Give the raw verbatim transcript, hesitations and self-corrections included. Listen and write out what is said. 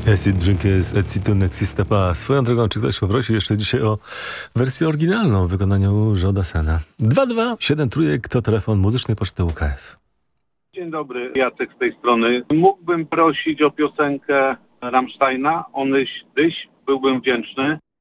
Acid Drink jest Ecitu Nexiste Pa. Swoją drogą, czy ktoś poprosił jeszcze dzisiaj o wersję oryginalną w wykonaniu Jodasena? dwa dwa siedem trójek to telefon muzycznej poczty U K F. Dzień dobry, Jacek z tej strony. Mógłbym prosić o piosenkę Rammsteina, Onyś Dyś, byłbym wdzięczny.